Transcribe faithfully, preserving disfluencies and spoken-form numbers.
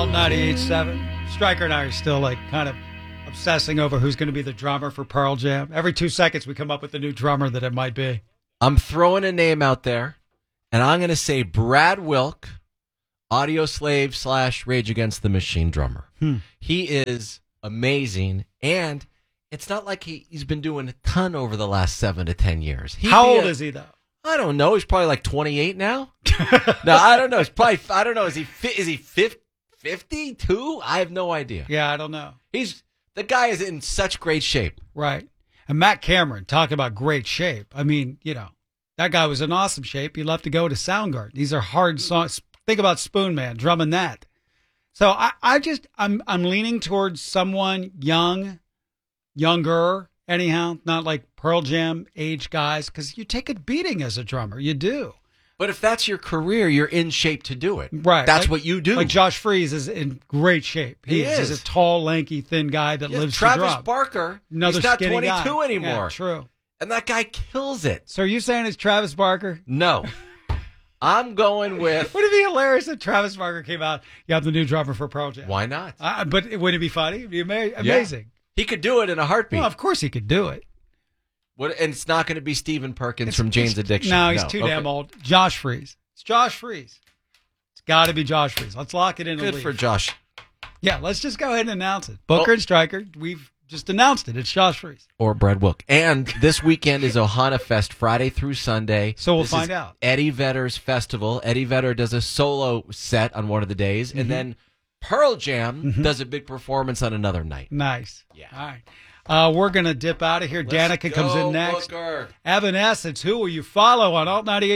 Alt ninety-eight point seven. Stryker and I are still like kind of obsessing over who's going to be the drummer for Pearl Jam. Every two seconds we come up with a new drummer that it might be. I'm throwing a name out there, and I'm going to say Brad Wilk, Audio Slave slash Rage Against the Machine drummer. Hmm. He is amazing, and it's not like he, he's been doing a ton over the last seven to ten years. He'd How be old a- is he, though? I don't know. He's probably like twenty-eight now. No, I don't know. He's probably, I don't know. Is he, fi- is he fifty-two? I have no idea. Yeah, I don't know. He's, the guy is in such great shape. Right. And Matt Cameron, talking about great shape. I mean, you know, that guy was in awesome shape. He left to go to Soundgarden. These are hard songs. Think about Spoon Man drumming that. So I, I just, I'm, I'm leaning towards someone young, younger, anyhow, not like Pearl Jam age guys, because you take a beating as a drummer. You do. But if that's your career, you're in shape to do it. Right. That's like, what you do. Like Josh Freese is in great shape. He He's, is. He's a tall, lanky, thin guy that Yeah, lives to Travis drum. Barker, Another he's not skinny twenty-two guy. anymore. Yeah, true. And that guy kills it. So are you saying it's Travis Barker? No. I'm going with... Would it be hilarious if Travis Barker came out, you have the new drummer for Pearl Jam? Why not? Uh, but wouldn't it be funny? It'd be ama- amazing. He could do it in a heartbeat. Well, of course he could do it. What, and it's not going to be Stephen Perkins It's- from Jane's it's- Addiction. No, he's too Okay. damn old. Josh Freese. It's Josh Freese. It's got to be Josh Freese. Let's lock it in. Good and for leave. Josh. Yeah, let's just go ahead and announce it. Booker Oh. and Stryker, we've just announced it. It's Josh Freese. Or Brad Wilk. And this weekend is Ohana Fest, Friday through Sunday. So we'll This find is out. Eddie Vedder's festival. Eddie Vedder does a solo set on one of the days, Mm-hmm. and then Pearl Jam does a big performance on another night. Nice. Yeah. All right. Uh, we're going to dip out of here. Let's Danica comes go, in next. Booker. Evanescence, who will you follow on Alt ninety-eight?